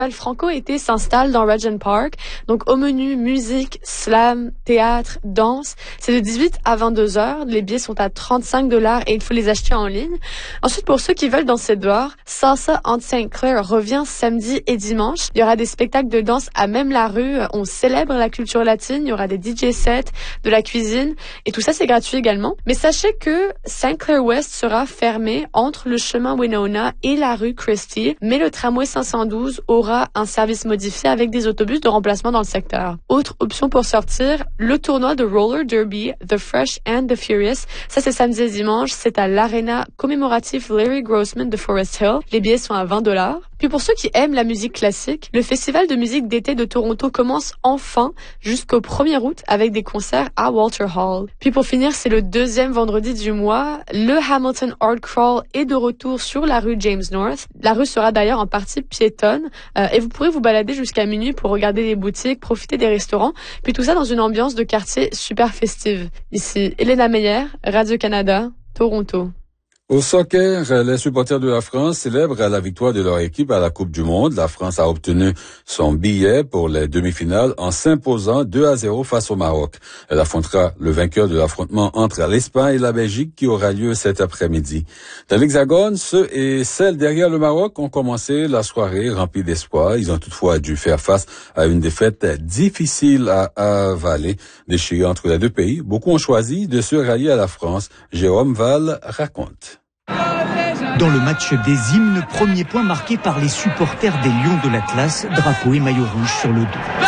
Franco-été s'installe dans Regent Park. Donc au menu, musique, slam, théâtre, danse. C'est de 18 à 22 heures. Les billets sont à $35 et il faut les acheter en ligne. Ensuite, pour ceux qui veulent danser dehors, Salsa on St. Clair revient samedi et dimanche. Il y aura des spectacles de danse à même la rue. On célèbre la culture latine. Il y aura des DJ sets, de la cuisine et tout ça, c'est gratuit également. Mais sachez que St. Clair West sera fermé entre le chemin Winona et la rue Christie. Mais le tramway 512 aura un service modifié avec des autobus de remplacement dans le secteur. Autre option pour sortir, le tournoi de roller derby, The Fresh and the Furious. Ça, c'est samedi et dimanche. C'est à l'Arena commémorative Larry Grossman de Forest Hill. Les billets sont à $20. Puis pour ceux qui aiment la musique classique, le festival de musique d'été de Toronto commence enfin jusqu'au 1er août avec des concerts à Walter Hall. Puis pour finir, c'est le deuxième vendredi du mois. Le Hamilton Art Crawl est de retour sur la rue James North. La rue sera d'ailleurs en partie piétonne et vous pourrez vous balader jusqu'à minuit pour regarder les boutiques, profiter des restaurants. Puis tout ça dans une ambiance de quartier super festive. Ici, Elena Meyer, Radio-Canada, Toronto. Au soccer, les supporters de la France célèbrent la victoire de leur équipe à la Coupe du Monde. La France a obtenu son billet pour les demi-finales en s'imposant 2-0 face au Maroc. Elle affrontera le vainqueur de l'affrontement entre l'Espagne et la Belgique qui aura lieu cet après-midi. Dans l'Hexagone, ceux et celles derrière le Maroc ont commencé la soirée remplie d'espoir. Ils ont toutefois dû faire face à une défaite difficile à avaler, déchirée entre les deux pays. Beaucoup ont choisi de se rallier à la France. Jérôme Val raconte. Dans le match des hymnes, premier point marqué par les supporters des Lions de l'Atlas, drapeau et maillot rouge sur le dos.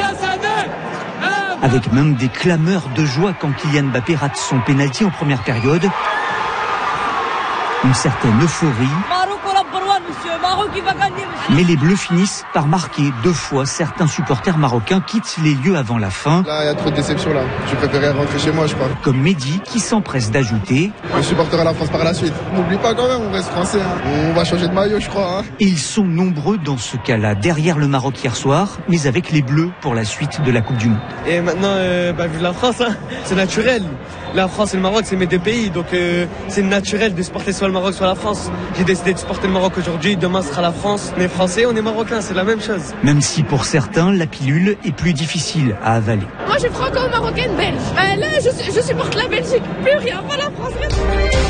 Avec même des clameurs de joie quand Kylian Mbappé rate son pénalty en première période. Une certaine euphorie. Mais les Bleus finissent par marquer 2 fois. Certains supporters marocains quittent les lieux avant la fin. Là, il y a trop de déception là. Je préférais rentrer chez moi, je crois. Comme Mehdi qui s'empresse d'ajouter. Je supporterai la France par la suite. N'oublie pas quand même, on reste français. On va changer de maillot, je crois. Et ils sont nombreux dans ce cas-là, derrière le Maroc hier soir, mais avec les Bleus pour la suite de la Coupe du Monde. Et maintenant, vu la France, c'est naturel. La France et le Maroc, c'est mes 2 pays, donc c'est naturel de supporter soit le Maroc, soit la France. J'ai décidé de supporter le Maroc aujourd'hui, demain sera la France. On est français, on est marocains, c'est la même chose. Même si pour certains, la pilule est plus difficile à avaler. Moi, je suis franco-marocaine belge. Là, je supporte la Belgique, plus rien, pas la France.